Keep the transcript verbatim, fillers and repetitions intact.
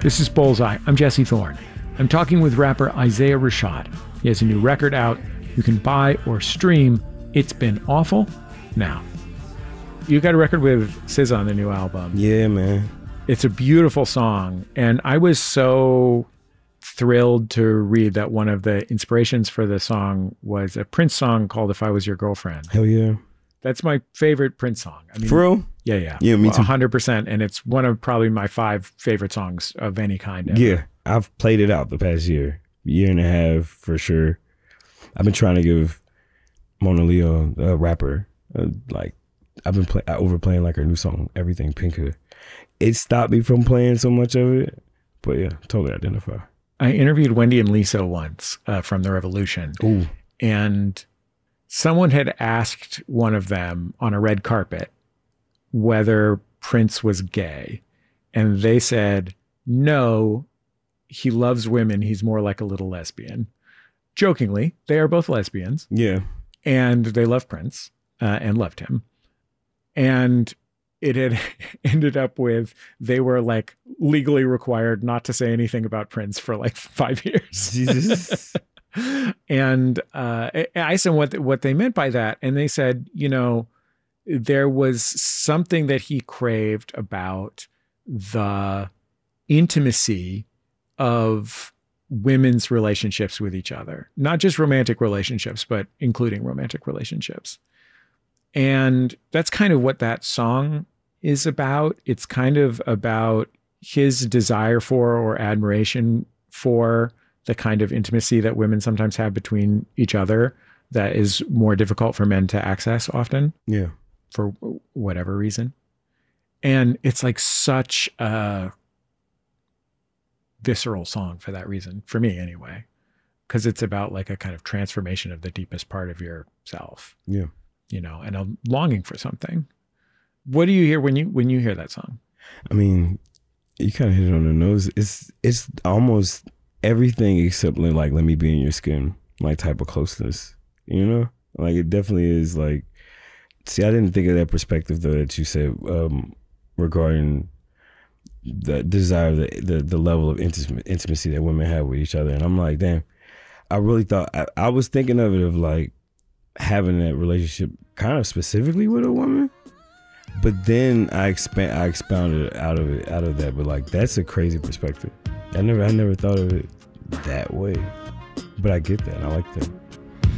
This is Bullseye. I'm Jesse Thorne. I'm talking with rapper Isaiah Rashad. He has a new record out. You can buy or stream It's Been Awful now. You got a record with S Z A on the new album. Yeah, man. It's a beautiful song. And I was so thrilled to read that one of the inspirations for the song was a Prince song called If I Was Your Girlfriend. Hell yeah. That's my favorite Prince song. I mean, for real? Yeah, yeah. Yeah, me too. one hundred percent. And it's one of probably my five favorite songs of any kind ever. Yeah, I've played it out the past year, year and a half for sure. I've been trying to give Mona Leo, a rapper, uh, like, I've been play, overplaying like her new song, Everything Pinker. It stopped me from playing so much of it, but yeah, totally identify. I interviewed Wendy and Lisa once uh, from The Revolution. Ooh. And someone had asked one of them on a red carpet whether Prince was gay. And they said, no, he loves women. He's more like a little lesbian. Jokingly, they are both lesbians. Yeah. And they love Prince uh, and loved him. And it had ended up with, they were like legally required not to say anything about Prince for like five years. Jesus. And uh, I asked them what, what they meant by that. And they said, you know, there was something that he craved about the intimacy of women's relationships with each other, not just romantic relationships, but including romantic relationships. And that's kind of what that song is about. It's kind of about his desire for or admiration for the kind of intimacy that women sometimes have between each other that is more difficult for men to access often. Yeah. For whatever reason. And it's like such a visceral song for that reason, for me anyway, because it's about like a kind of transformation of the deepest part of yourself. Yeah. You know, and a longing for something. What do you hear when you when you hear that song? I mean, you kind of hit it on the nose. It's it's almost everything except like let me be in your skin, like type of closeness. You know, like it definitely is like. See, I didn't think of that perspective though that you said um, regarding the desire, the, the the level of intim- intimacy that women have with each other, and I'm like, damn, I really thought I, I was thinking of it of like having that relationship kind of specifically with a woman, but then I expand I expounded out of it out of that, but like that's a crazy perspective. I never I never thought of it that way, but I get that. I like that.